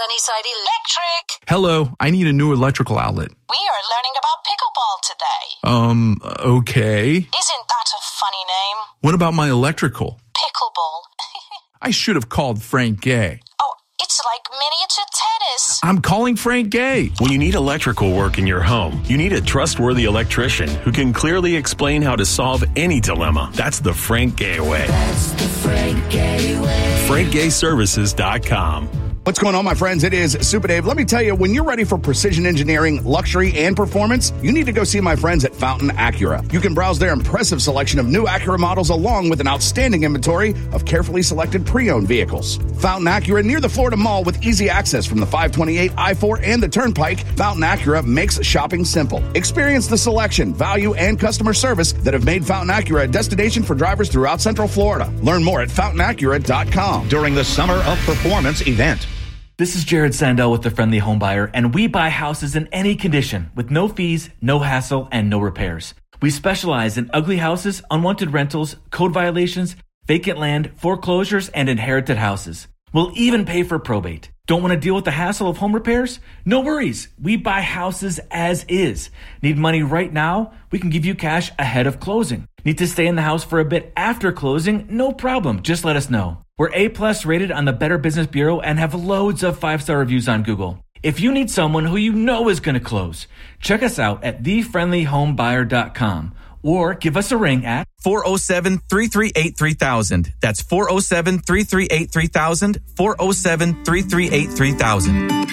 Sunnyside Electric. Hello, I need a new electrical outlet. We are learning about pickleball today. Okay. Isn't that a funny name? What about my electrical? Pickleball. I should have called Frank Gay. Oh, it's like miniature tennis. I'm calling Frank Gay. When you need electrical work in your home, you need a trustworthy electrician who can clearly explain how to solve any dilemma. That's the Frank Gay way. That's the Frank Gay way. FrankGayServices.com. What's going on, my friends? It is Super Dave. Let me tell you, when you're ready for precision engineering, luxury, and performance, you need to go see my friends at Fountain Acura. You can browse their impressive selection of new Acura models along with an outstanding inventory of carefully selected pre-owned vehicles. Fountain Acura near the Florida Mall with easy access from the 528, I-4, and the Turnpike. Fountain Acura makes shopping simple. Experience the selection, value, and customer service that have made Fountain Acura a destination for drivers throughout Central Florida. Learn more at fountainacura.com. During the Summer of Performance event. This is Jared Sandell with The Friendly Home Buyer, and we buy houses in any condition with no fees, no hassle, and no repairs. We specialize in ugly houses, unwanted rentals, code violations, vacant land, foreclosures, and inherited houses. We'll even pay for probate. Don't want to deal with the hassle of home repairs? No worries. We buy houses as is. Need money right now? We can give you cash ahead of closing. Need to stay in the house for a bit after closing? No problem. Just let us know. We're A+ rated on the Better Business Bureau and have loads of 5-star reviews on Google. If you need someone who you know is going to close, check us out at thefriendlyhomebuyer.com or give us a ring at 407-338-3000. That's 407-338-3000, 407-338-3000.